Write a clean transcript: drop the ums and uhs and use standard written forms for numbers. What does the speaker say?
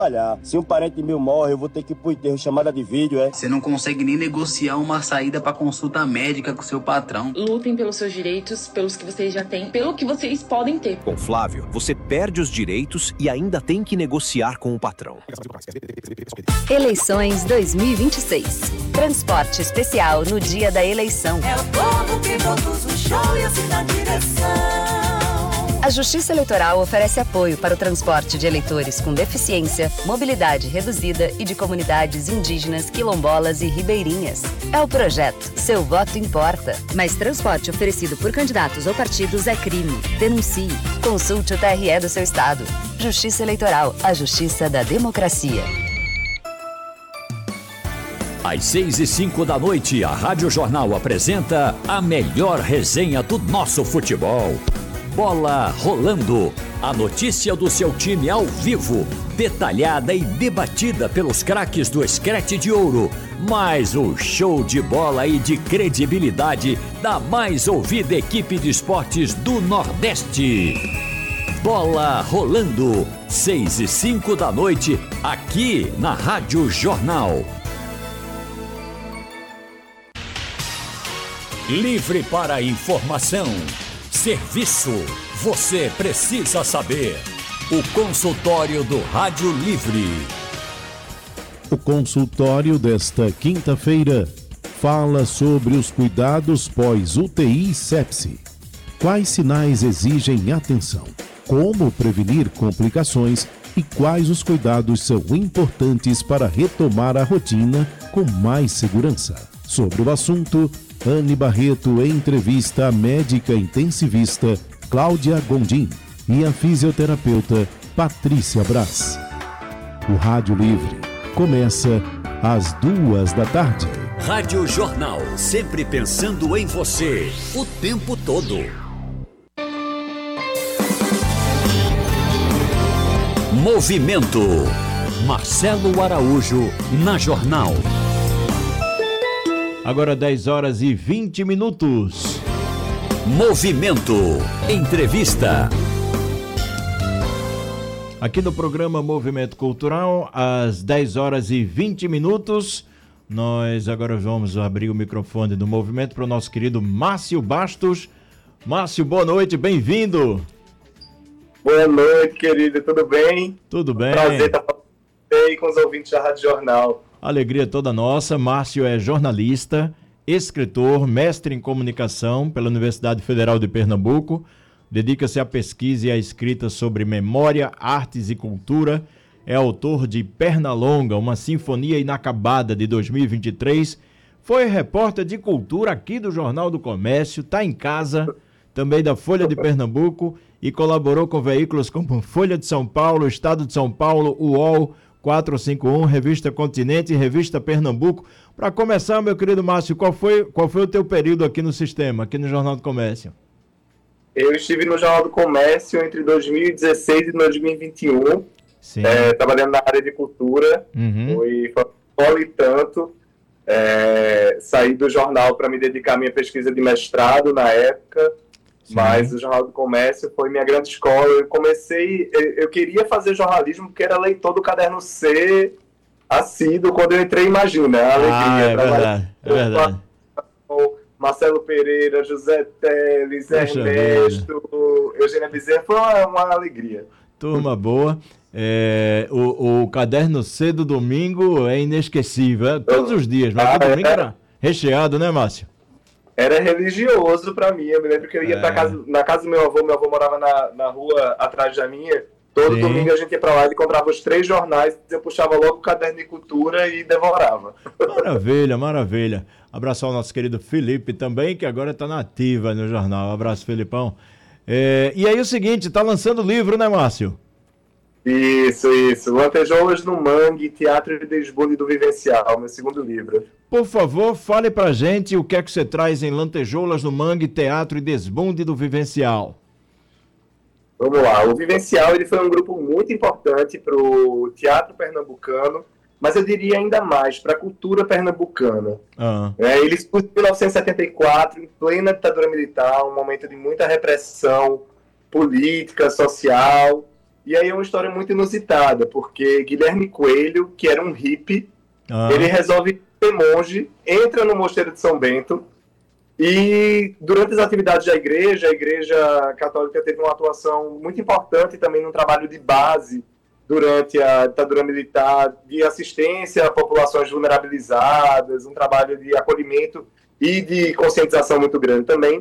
trabalhar. Se um parente meu morre, eu vou ter que ir pro enterro, chamada de vídeo, é? Você não consegue nem negociar uma saída pra consulta médica com seu patrão. Lutem pelos seus direitos, pelos que vocês já têm, pelo que vocês podem ter. Com Flávio, você perde os direitos e ainda tem que negociar com o patrão. Eleições 2026. Transporte especial no dia da eleição. É o povo que produz o show e assim na direção. A Justiça Eleitoral oferece apoio para o transporte de eleitores com deficiência, mobilidade reduzida e de comunidades indígenas, quilombolas e ribeirinhas. É o projeto Seu Voto Importa. Mas transporte oferecido por candidatos ou partidos é crime. Denuncie. Consulte o TRE do seu estado. Justiça Eleitoral, a justiça da democracia. Às 6h05 da noite, a Rádio Jornal apresenta a melhor resenha do nosso futebol. Bola Rolando, a notícia do seu time ao vivo, detalhada e debatida pelos craques do Screte de Ouro, mais o show de bola e de credibilidade da mais ouvida equipe de esportes do Nordeste. Bola Rolando, 6h05 da noite, aqui na Rádio Jornal. Livre para informação. Serviço, você precisa saber. O consultório do Rádio Livre. O consultório desta quinta-feira fala sobre os cuidados pós-UTI e sepse. Quais sinais exigem atenção? Como prevenir complicações e quais os cuidados são importantes para retomar a rotina com mais segurança? Sobre o assunto, Anne Barreto entrevista a médica intensivista Cláudia Gondim e a fisioterapeuta Patrícia Braz. O Rádio Livre começa às 14h. Rádio Jornal, sempre pensando em você, o tempo todo. Movimento. Marcelo Araújo, na Jornal. Agora 10h20. Movimento. Entrevista. Aqui no programa Movimento Cultural, às 10h20. Nós agora vamos abrir o microfone do Movimento para o nosso querido Márcio Bastos. Márcio, boa noite, bem-vindo. Boa noite, querido, tudo bem? Tudo bem. Prazer estar aí com os ouvintes da Rádio Jornal. Alegria toda nossa. Márcio é jornalista, escritor, mestre em comunicação pela Universidade Federal de Pernambuco, dedica-se à pesquisa e à escrita sobre memória, artes e cultura, é autor de Pernalonga, uma sinfonia inacabada de 2023, foi repórter de cultura aqui do Jornal do Comércio, está em casa, também da Folha de Pernambuco, e colaborou com veículos como Folha de São Paulo, Estado de São Paulo, UOL, 451, Revista Continente e Revista Pernambuco. Para começar, meu querido Márcio, qual foi o teu período aqui no sistema, aqui no Jornal do Comércio? Eu estive no Jornal do Comércio entre 2016 e 2021, trabalhando na área de cultura, foi e tanto. Saí do jornal para me dedicar à minha pesquisa de mestrado na época, mas o Jornal do Comércio foi minha grande escola. Eu queria fazer jornalismo porque era leitor do Caderno C, assíduo, quando eu entrei, imagina, a alegria. É verdade. Marcelo Pereira, José Teles, Ernesto, Eugênia Bezerra, foi uma alegria. Turma boa. O Caderno C do domingo é inesquecível, todos os dias, mas o domingo era recheado, né, Márcio? Era religioso pra mim. Eu me lembro que eu ia na casa do meu avô morava na rua atrás da minha. Todo domingo a gente ia pra lá e encontrava os 3 jornais, eu puxava logo o caderno de cultura e devorava. Maravilha, maravilha. Abraço ao nosso querido Felipe também, que agora tá na ativa no jornal. Abraço, Felipão. E aí o seguinte, tá lançando livro, né, Márcio? Isso. Lantejoulas no Mangue, Teatro de Desbunde do Vivencial, meu segundo livro. Por favor, fale pra gente o que é que você traz em Lantejoulas no Mangue, Teatro e Desbunde do Vivencial. Vamos lá, o Vivencial ele foi um grupo muito importante para o teatro pernambucano, mas eu diria ainda mais para a cultura pernambucana. Ele surgiu em 1974, em plena ditadura militar, um momento de muita repressão política, social, E aí é uma história muito inusitada, porque Guilherme Coelho, que era um hippie, ele resolve ser monge, entra no Mosteiro de São Bento, e durante as atividades da igreja, a Igreja Católica teve uma atuação muito importante também no trabalho de base durante a ditadura militar, de assistência a populações vulnerabilizadas, um trabalho de acolhimento e de conscientização muito grande também.